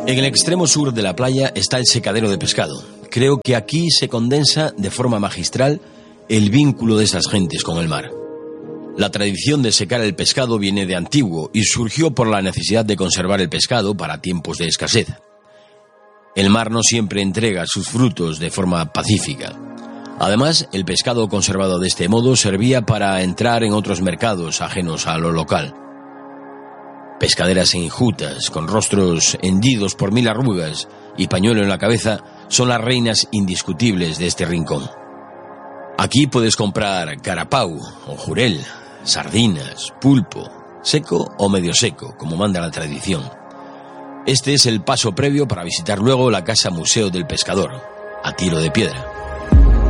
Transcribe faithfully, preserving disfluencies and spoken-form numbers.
En el extremo sur de la playa está el secadero de pescado. Creo que aquí se condensa de forma magistral el vínculo de estas gentes con el mar. La tradición de secar el pescado viene de antiguo y surgió por la necesidad de conservar el pescado para tiempos de escasez. El mar no siempre entrega sus frutos de forma pacífica. Además, el pescado conservado de este modo servía para entrar en otros mercados ajenos a lo local. Pescaderas enjutas, con rostros hendidos por mil arrugas y pañuelo en la cabeza, son las reinas indiscutibles de este rincón. Aquí puedes comprar carapau o jurel, sardinas, pulpo, seco o medio seco, como manda la tradición. Este es el paso previo para visitar luego la casa museo del pescador, a tiro de piedra.